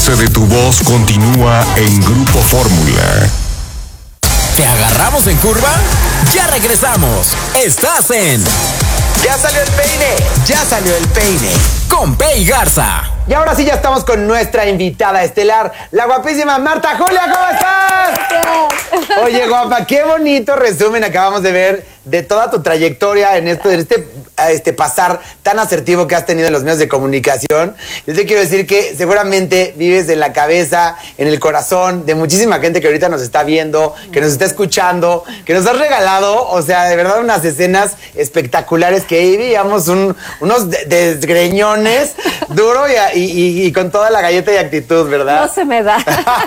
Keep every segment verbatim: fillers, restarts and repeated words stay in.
dulce de tu voz continúa en Grupo Fórmula. ¿Te agarramos en curva? Ya regresamos. Estás en... Ya salió el peine, ya salió el peine. Con Pei Garza. Y ahora sí ya estamos con nuestra invitada estelar, la guapísima Marta Julia. ¿Cómo estás? Oye, guapa, qué bonito resumen acabamos de ver de toda tu trayectoria en esto, en este, este pasar tan asertivo que has tenido en los medios de comunicación. Yo te quiero decir que seguramente vives en la cabeza, en el corazón de muchísima gente que ahorita nos está viendo, que nos está escuchando, que nos has regalado, o sea, de verdad unas escenas espectaculares que ahí veíamos un, unos de- desgreñones duro y, y, y, y con toda la galleta y actitud, ¿verdad? No se me da.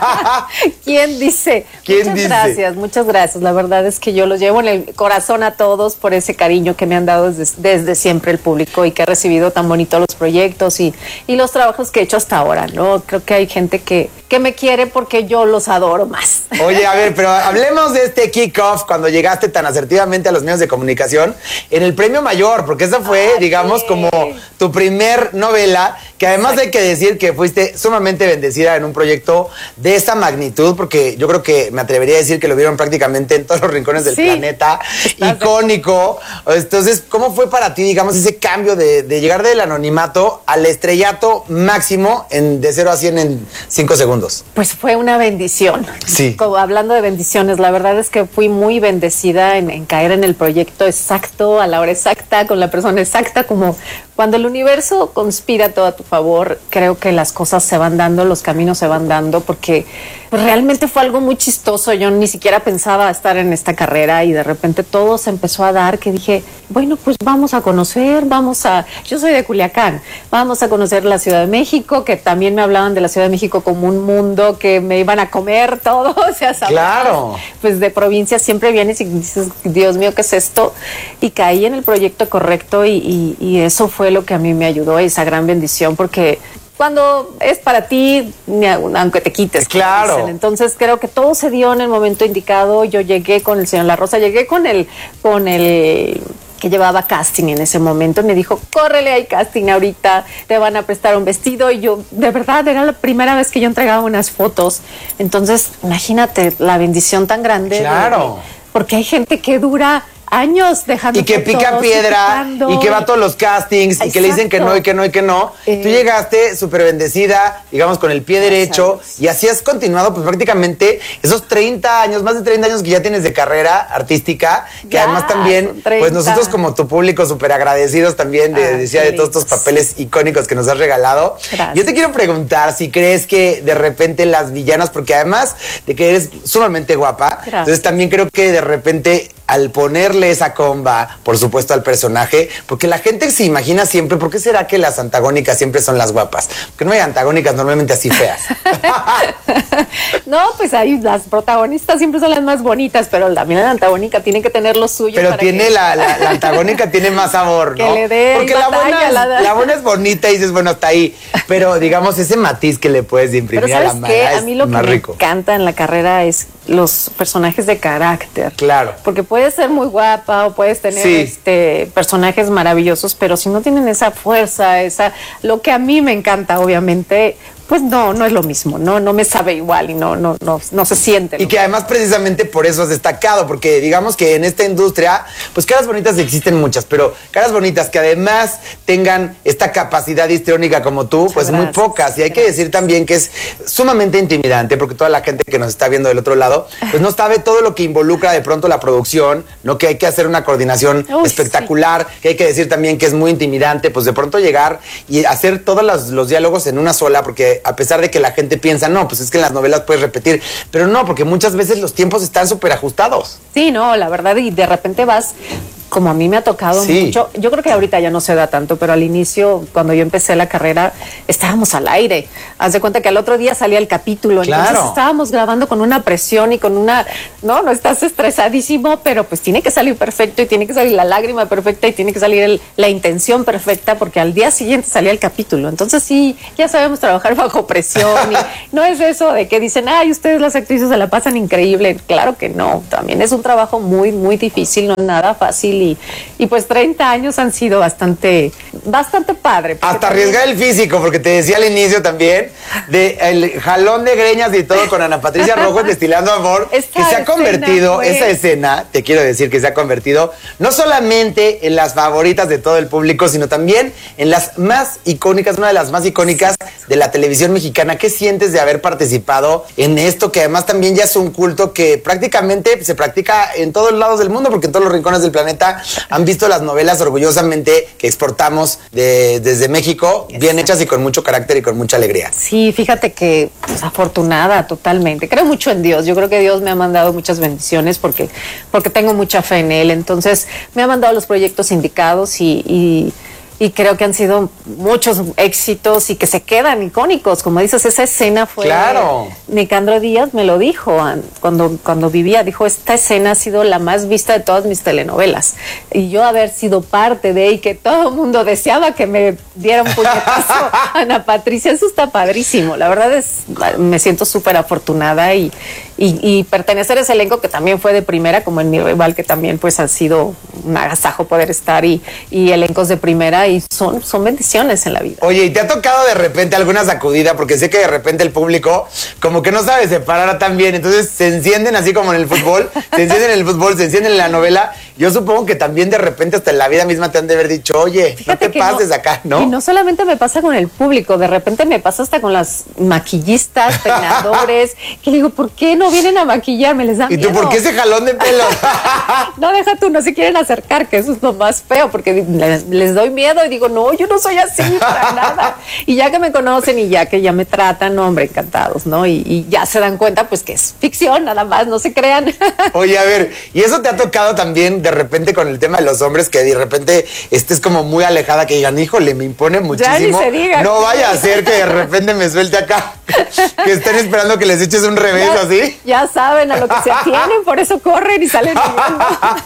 ¿Quién dice? ¿Quién muchas dice? gracias, muchas gracias. La verdad es que yo los llevo en el corazón a todos por ese cariño que me han dado desde, desde siempre el público y que he recibido tan bonito los proyectos y, y los trabajos que he hecho hasta ahora, ¿no? Creo que hay gente que, que me quiere porque yo los adoro más. Oye, a ver, pero hablemos de este kickoff cuando llegaste tan asertivamente a los medios de comunicación en el Premio Mayor, porque esa fue, Ay, digamos, sí. como tu primer novela, que además Exacto. hay que decir que fuiste sumamente bendecida en un proyecto de esa magnitud, porque yo creo que me atrevería a decir que lo vieron prácticamente en todos los rincones del Sí. planeta, Estás de- icónico. Entonces, ¿cómo fue para ti, digamos, ese cambio de, de llegar del anonimato al estrellato máximo en, de cero a cien en cinco segundos? Pues fue una bendición. Sí. Como hablando de bendiciones, la verdad es que fui muy bendecida en, en caer en el proyecto exacto, a la hora exacta, con la persona exacta, como cuando el universo conspira todo a tu favor, creo que las cosas se van dando, los caminos se van dando, porque pues, realmente fue algo muy chistoso. Yo ni siquiera pensaba estar en esta carrera y de repente todo se empezó a dar, que dije, bueno, pues vamos a conocer, vamos a... Yo soy de Culiacán, vamos a conocer la Ciudad de México, que también me hablaban de la Ciudad de México como un mundo que me iban a comer todo, o sea, ¿sabes? Claro. Pues de provincia siempre vienes y dices, Dios mío, ¿qué es esto? Y caí en el proyecto correcto y, y, y eso fue lo que a mí me ayudó, esa gran bendición, porque cuando es para ti, ni a- aunque te quites. como Claro. dicen. Entonces creo que todo se dio en el momento indicado. Yo llegué con el señor La Rosa, llegué con el, con el que llevaba casting en ese momento. Me dijo, córrele, hay casting ahorita, te van a prestar un vestido. Y yo, de verdad, era la primera vez que yo entregaba unas fotos. Entonces, imagínate la bendición tan grande. de- Claro. porque hay gente que dura años dejando Y que fotos, pica piedra picando. y que va a todos los castings y que le dicen que no y que no y que no. Eh. Tú llegaste súper bendecida, digamos, con el pie derecho Gracias. y así has continuado pues prácticamente esos treinta años, más de treinta años que ya tienes de carrera artística, que Ya, además también, son treinta. pues nosotros como tu público súper agradecidos también de, Ah, decía, qué de todos estos lindos. papeles icónicos que nos has regalado. Gracias. Yo te quiero preguntar si crees que de repente las villanas, porque además de que eres sumamente guapa, Gracias. entonces también creo que de repente al ponerle esa comba, por supuesto, al personaje, porque la gente se imagina siempre, ¿por qué será que las antagónicas siempre son las guapas? Porque no hay antagónicas normalmente así feas. No, pues ahí las protagonistas siempre son las más bonitas, pero también la antagónica tiene que tener lo suyo. Pero para tiene que- la, la, la antagónica tiene más sabor, Que ¿no? le dé Porque la batalla, buena, es, la- la buena es bonita y dices, bueno, hasta ahí. Pero digamos, ese matiz que le puedes imprimir Pero a la ¿sabes qué? mala A mí lo es que más me rico. encanta en la carrera es los personajes de carácter. Claro. Porque puedes ser muy guapa o puedes tener Sí. este personajes maravillosos, pero si no tienen esa fuerza, esa lo que a mí me encanta, obviamente, pues no, no es lo mismo, no, no me sabe igual y no, no, no, no se siente. Y ¿no? que además precisamente por eso has destacado, porque digamos que en esta industria, pues caras bonitas existen muchas, pero caras bonitas que además tengan esta capacidad histriónica como tú, Muchas pues muy gracias, pocas. Y hay que gracias. decir también que es sumamente intimidante, porque toda la gente que nos está viendo del otro lado, pues no sabe todo lo que involucra de pronto la producción, ¿no? Que hay que hacer una coordinación Uy, espectacular, que hay que decir también que es muy intimidante, pues de pronto llegar y hacer todos los, los diálogos en una sola, porque a pesar de que la gente piensa, no, pues es que en las novelas puedes repetir, pero no, porque muchas veces los tiempos están súper ajustados. Sí, no, la verdad, y de repente vas, como a mí me ha tocado Sí. mucho, yo creo que ahorita ya no se da tanto, pero al inicio, cuando yo empecé la carrera, estábamos al aire. Haz de cuenta que al otro día salía el capítulo, Claro. entonces estábamos grabando con una presión y con una, no, no estás estresadísimo, pero pues tiene que salir perfecto y tiene que salir la lágrima perfecta y tiene que salir el- la intención perfecta, porque al día siguiente salía el capítulo. Entonces sí, ya sabemos trabajar bajo presión y no es eso de que dicen, ay, ustedes las actrices se la pasan increíble. Claro que no, también es un trabajo muy, muy difícil, no es nada fácil fácil y, y pues treinta años han sido bastante, bastante padre. Hasta arriesgar el físico, porque te decía al inicio también, de el jalón de greñas y todo con Ana Patricia Rojo Destilando Amor, Esta que se ha convertido, fue... esa escena, te quiero decir que se ha convertido no solamente en las favoritas de todo el público, sino también en las más icónicas, una de las más icónicas de la televisión mexicana. ¿Qué sientes de haber participado en esto, que además también ya es un culto que prácticamente se practica en todos lados del mundo, porque en todos los rincones del planeta han visto las novelas orgullosamente que exportamos de, desde México, bien Exacto. hechas y con mucho carácter y con mucha alegría? Sí, fíjate que pues, afortunada totalmente. Creo mucho en Dios. Yo creo que Dios me ha mandado muchas bendiciones porque, porque tengo mucha fe en Él. Entonces me ha mandado los proyectos indicados y... y Y creo que han sido muchos éxitos y que se quedan icónicos. Como dices, esa escena fue... Claro. Nicandro Díaz me lo dijo cuando, cuando vivía. Dijo, esta escena ha sido la más vista de todas mis telenovelas. Y yo haber sido parte de y que todo el mundo deseaba que me diera un puñetazo Ana Patricia, eso está padrísimo. La verdad es, me siento súper afortunada y, y, y pertenecer a ese elenco que también fue de primera, como en Mi Rival, que también pues ha sido un agasajo poder estar y, y elencos de primera. Y son, son bendiciones en la vida. Oye, ¿y te ha tocado de repente alguna sacudida? Porque sé que de repente el público como que no sabe separar tan bien, entonces se encienden así como en el fútbol, se encienden en el fútbol, se encienden en la novela. Yo supongo que también de repente hasta en la vida misma te han de haber dicho, oye, Fíjate no te pases no, acá, ¿no? Y no solamente me pasa con el público, de repente me pasa hasta con las maquillistas, peinadores, que digo, ¿por qué no vienen a maquillarme? Les da ¿Y miedo. tú por qué ese jalón de pelo? No, deja tú, no se quieren acercar, que eso es lo más feo, porque les, les doy miedo y digo, no, yo no soy así para nada. Y ya que me conocen y ya que ya me tratan, hombre, encantados, ¿no? Y, y ya se dan cuenta, pues, que es ficción, nada más, no se crean. Oye, a ver, ¿y eso te ha tocado también de repente con el tema de los hombres, que de repente estés como muy alejada, que digan, híjole, me impone muchísimo? Ya ni se diga. No vaya a ser que de repente me suelte acá, que estén esperando que les eches un revés ya, así. Ya saben a lo que se atienen, por eso corren y salen huyendo.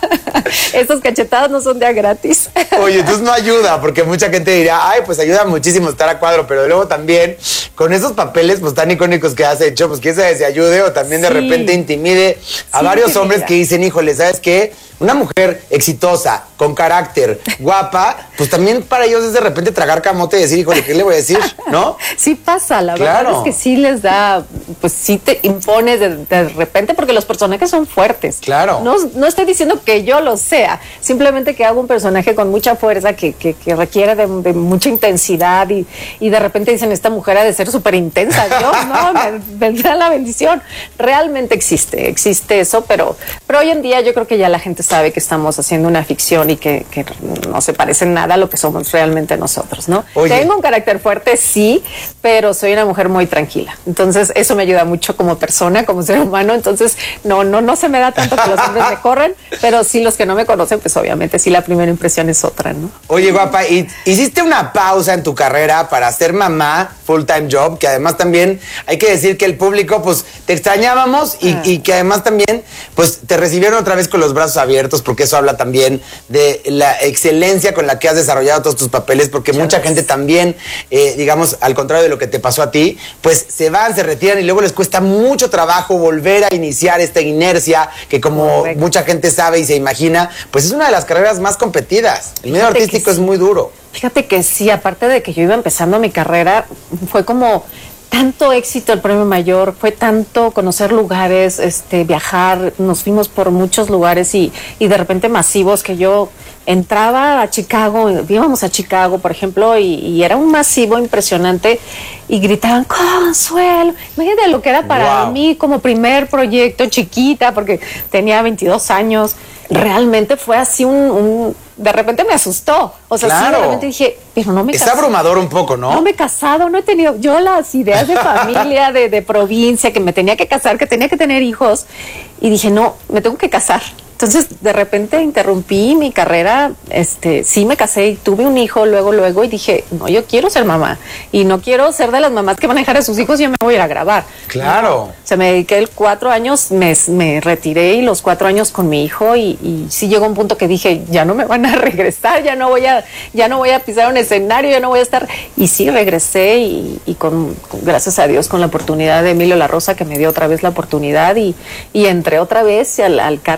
Estos cachetados no son de a gratis. Oye, entonces no ayuda, porque mucha gente dirá, ay, pues ayuda muchísimo estar a cuadro, pero luego también con esos papeles pues tan icónicos que has hecho, pues quién sabe si ayude o también de sí. repente intimide a sí, varios hombres que dicen, híjole, ¿sabes qué? Una mujer exitosa, con carácter, guapa, pues también para ellos es de repente tragar camote y decir, híjole, ¿qué le voy a decir? ¿No? Sí pasa, la claro. verdad es que sí les da, pues sí te impones de, de repente, porque los personajes son fuertes. Claro. No, no estoy diciendo que yo lo sea, simplemente que hago un personaje con mucha fuerza, que, que, que requiere de, de mucha intensidad y, y de repente dicen, esta mujer ha de ser súper intensa. Dios, no, me vendrá la bendición. Realmente existe, existe eso, pero, pero hoy en día yo creo que ya la gente sabe que estamos haciendo una ficción y que, que no se parece en nada a lo que somos realmente nosotros, ¿no? Oye. Tengo un carácter fuerte, sí, pero soy una mujer muy tranquila. Entonces, eso me ayuda mucho como persona, como ser humano. Entonces, no, no, no se me da tanto que los hombres me corren, pero sí los que no me conocen, pues obviamente sí la primera impresión es otra, ¿no? Oye, guapa, ¿y hiciste una pausa en tu carrera para ser mamá, full time job? Que además también hay que decir que el público, pues, te extrañábamos y, ah. y que además también, pues, te recibieron otra vez con los brazos abiertos, porque eso habla también de la excelencia con la que has desarrollado todos tus papeles, porque muchas mucha gracias. gente también, eh, digamos, al contrario de lo que te pasó a ti, pues se van, se retiran y luego les cuesta mucho trabajo volver a iniciar esta inercia que, como Correcto. mucha gente sabe y se imagina, pues es una de las carreras más competidas. El medio Fíjate artístico sí. es muy duro. Fíjate que sí, aparte de que yo iba empezando mi carrera, fue como tanto éxito el Premio Mayor, fue tanto conocer lugares, este, viajar, nos fuimos por muchos lugares y, y de repente masivos, que yo entraba a Chicago, íbamos a Chicago, por ejemplo, y, y era un masivo impresionante y gritaban, Consuelo, imagínate lo que era para wow. mí como primer proyecto, chiquita, porque tenía veintidós años, realmente fue así un... un de repente me asustó, o sea, claro. sí, de repente dije, pero no me he casado. Es abrumador un poco, ¿no? No me he casado, no he tenido, yo las ideas de familia, de, de provincia, que me tenía que casar, que tenía que tener hijos, y dije, no, me tengo que casar. Entonces, de repente interrumpí mi carrera, este, sí me casé y tuve un hijo luego, luego, y dije, no, yo quiero ser mamá, y no quiero ser de las mamás que van a dejar a sus hijos y yo me voy a ir a grabar. Claro. No, o sea, me dediqué el cuatro años, me, me retiré y los cuatro años con mi hijo, y, y sí llegó un punto que dije, ya no me van a regresar, ya no voy a, ya no voy a pisar un escenario, ya no voy a estar, y sí regresé, y, y con, con, gracias a Dios, con la oportunidad de Emilio La Rosa, que me dio otra vez la oportunidad, y, y entré otra vez al, al carril, ¿no?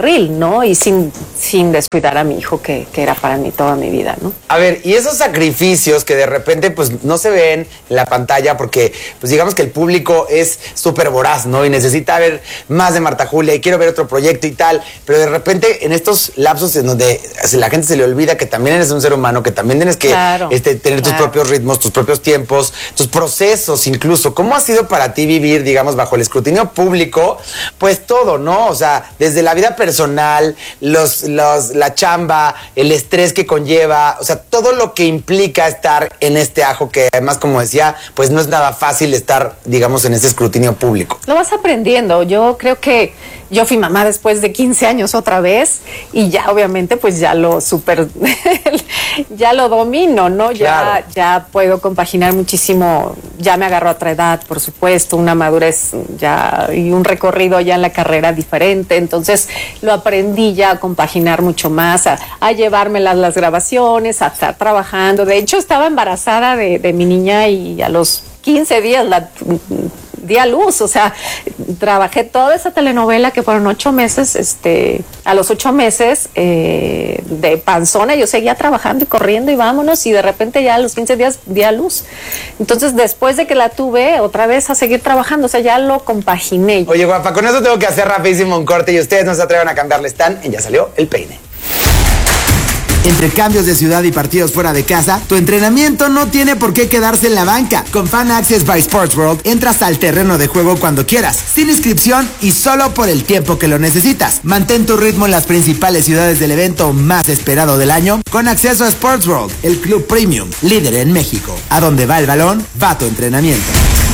¿no? Y sin, sin descuidar a mi hijo, que, que era para mí toda mi vida, ¿no? A ver, y esos sacrificios que de repente pues no se ven en la pantalla porque pues digamos que el público es súper voraz, ¿no? Y necesita ver más de Marta Julia y quiero ver otro proyecto y tal, pero de repente en estos lapsos en donde la gente se le olvida que también eres un ser humano, que también tienes que claro, este, tener claro. tus propios ritmos, tus propios tiempos, tus procesos incluso. ¿Cómo ha sido para ti vivir, digamos, bajo el escrutinio público? Pues todo, ¿no? O sea, desde la vida personal, los, los, la chamba, el estrés que conlleva, o sea, todo lo que implica estar en este ajo que además, como decía, pues no es nada fácil estar, digamos, en este escrutinio público. Lo vas aprendiendo. Yo creo que yo fui mamá después de quince años otra vez y ya obviamente pues ya lo super, ya lo domino, ¿no? Claro. Ya, ya puedo compaginar muchísimo, ya me agarro a otra edad, por supuesto, una madurez ya y un recorrido ya en la carrera diferente, entonces lo aprendí ya a compaginar mucho más, a, a llevarme las, las grabaciones, a estar trabajando. De hecho, estaba embarazada de, de mi niña y a los quince días la di a luz, o sea, trabajé toda esa telenovela que fueron ocho meses, este, a los ocho meses eh, de panzona yo seguía trabajando y corriendo y vámonos y de repente ya a los quince días di a luz. Entonces después de que la tuve, otra vez a seguir trabajando, o sea, ya lo compaginé. Oye, guapa, con eso tengo que hacer rapidísimo un corte y ustedes no se atrevan a cambiarle, están en Ya Salió el Peine. Entre cambios de ciudad y partidos fuera de casa, tu entrenamiento no tiene por qué quedarse en la banca. Con Fan Access by Sports World entras al terreno de juego cuando quieras, sin inscripción y solo por el tiempo que lo necesitas. Mantén tu ritmo en las principales ciudades del evento más esperado del año con acceso a Sports World, el club premium, líder en México. A donde va el balón, va tu entrenamiento.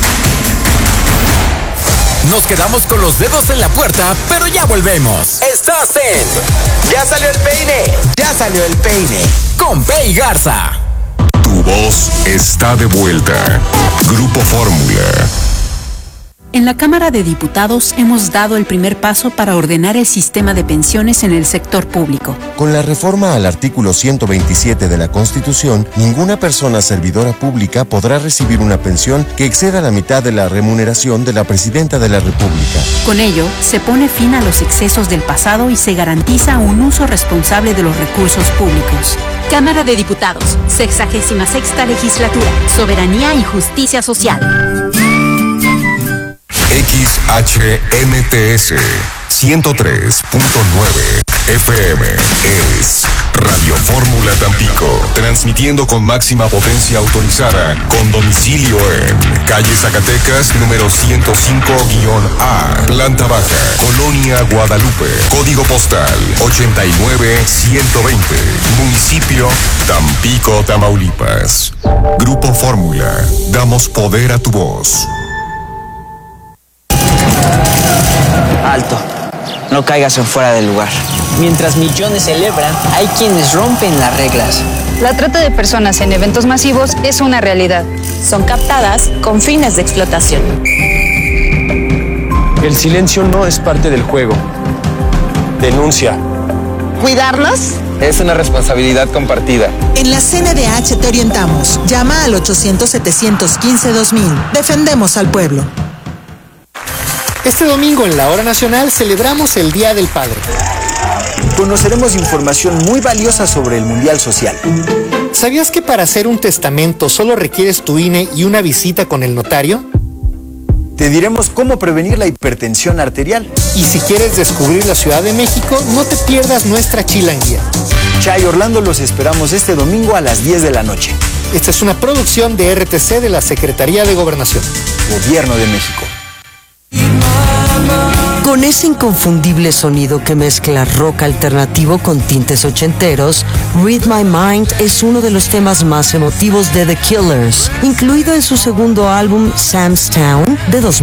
Nos quedamos con los dedos en la puerta, pero ya volvemos. Estás en Ya Salió el Peine. Ya Salió el Peine. Con Pei Garza. Tu voz está de vuelta. Grupo Fórmula. En la Cámara de Diputados hemos dado el primer paso para ordenar el sistema de pensiones en el sector público. Con la reforma al artículo ciento veintisiete de la Constitución, ninguna persona servidora pública podrá recibir una pensión que exceda la mitad de la remuneración de la Presidenta de la República. Con ello, se pone fin a los excesos del pasado y se garantiza un uso responsable de los recursos públicos. Cámara de Diputados, sexagésima sexta legislatura, soberanía y justicia social. X H M T S ciento tres punto nueve F M es Radio Fórmula Tampico, transmitiendo con máxima potencia autorizada, con domicilio en calle Zacatecas, número ciento cinco A, planta baja, Colonia Guadalupe, código postal ochenta y nueve ciento veinte, municipio Tampico, Tamaulipas. Grupo Fórmula, damos poder a tu voz. Alto, no caigas en fuera del lugar. Mientras millones celebran, hay quienes rompen las reglas. La trata de personas en eventos masivos es una realidad. Son captadas con fines de explotación. El silencio no es parte del juego. Denuncia. ¿Cuidarlos? Es una responsabilidad compartida. En la C N D H te orientamos. Llama al ochocientos, setecientos quince, dos mil. Defendemos al pueblo. Este domingo en la Hora Nacional celebramos el Día del Padre. Conoceremos información muy valiosa sobre el Mundial Social. ¿Sabías que para hacer un testamento solo requieres tu I N E y una visita con el notario? Te diremos cómo prevenir la hipertensión arterial. Y si quieres descubrir la Ciudad de México, no te pierdas nuestra chilanguía. Chay Orlando los esperamos este domingo a las diez de la noche. Esta es una producción de R T C de la Secretaría de Gobernación. Gobierno de México. Con ese inconfundible sonido que mezcla rock alternativo con tintes ochenteros, Read My Mind es uno de los temas más emotivos de The Killers, incluido en su segundo álbum Sam's Town de dos mil